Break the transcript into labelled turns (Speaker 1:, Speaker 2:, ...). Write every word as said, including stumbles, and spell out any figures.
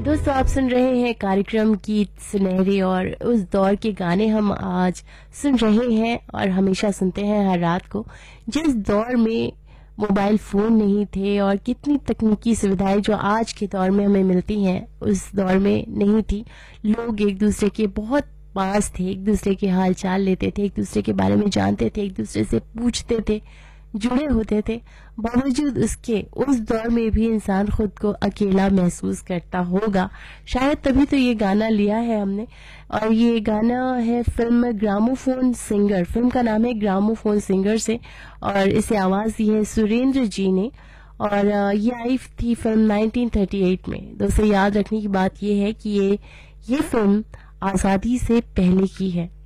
Speaker 1: दोस्तों, आप सुन रहे हैं कार्यक्रम गीत सुनहरे और उस दौर के गाने हम आज सुन रहे हैं और हमेशा सुनते हैं हर रात को, जिस दौर में मोबाइल फोन नहीं थे और कितनी तकनीकी सुविधाएं जो आज के दौर में हमें मिलती हैं उस दौर में नहीं थी। लोग एक दूसरे के बहुत पास थे, एक दूसरे के हाल चाल लेते थे, एक दूसरे के बारे में जानते थे, एक दूसरे से पूछते थे, जुड़े होते थे। बावजूद उसके उस दौर में भी इंसान खुद को अकेला महसूस करता होगा। शायद तभी तो ये गाना लिया है हमने, और ये गाना है फिल्म ग्रामोफोन सिंगर, फिल्म का नाम है ग्रामोफोन सिंगर से, और इसे आवाज दी है सुरेंद्र जी ने, और ये आई थी फिल्म नाइनटीन थर्टी एट में। दोस्तों, याद रखने की बात ये है कि ये ये फिल्म आजादी से पहले की है।